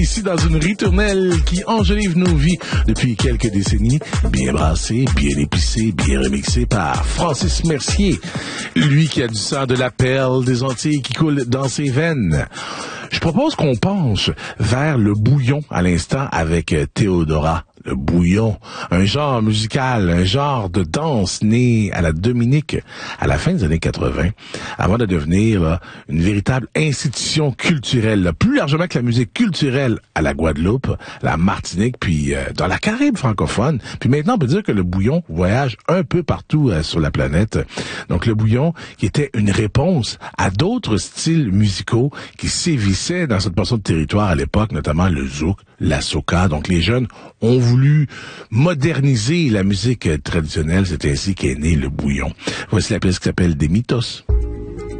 Ici dans une ritournelle qui enjolive nos vies depuis quelques décennies, bien brassée, bien épicée, bien remixée par Francis Mercier, lui qui a du sang de la perle des Antilles qui coule dans ses veines. Je propose qu'on penche vers le bouillon à l'instant avec Théodora. Le bouillon, un genre musical, un genre de danse né à la Dominique à la fin des années 80, avant de devenir là, une véritable institution culturelle, là, plus largement que la musique culturelle à la Guadeloupe, la Martinique, puis dans la Caraïbe francophone. Puis maintenant, on peut dire que le bouillon voyage un peu partout sur la planète. Donc le bouillon qui était une réponse à d'autres styles musicaux qui sévissaient dans cette portion de territoire à l'époque, notamment le zouk, la soca. Donc les jeunes ont voulu moderniser la musique traditionnelle. C'est ainsi qu'est né le bouillon. Voici la pièce qui s'appelle Des Mythos.